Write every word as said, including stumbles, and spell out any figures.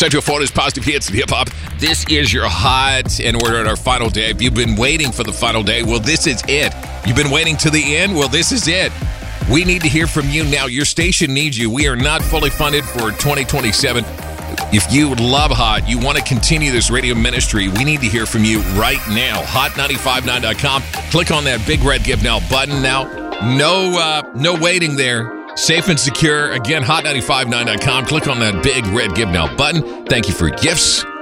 Central Florida's positive hits and hip-hop. This is your hot, and we're at our final day. If you've been waiting for the final day, well, this is it. You've been waiting to the end? Well, this is it. We need to hear from you now. Your station needs you. We are not fully funded for twenty twenty-seven. If you love Hot, you want to continue this radio ministry, we need to hear from you right now. hot nine five nine dot com. Click on that big red Give Now button now. No, uh, no waiting there. Safe and secure. Again, hot nine five nine dot com. Click on that big red Give Now button. Thank you for your gifts.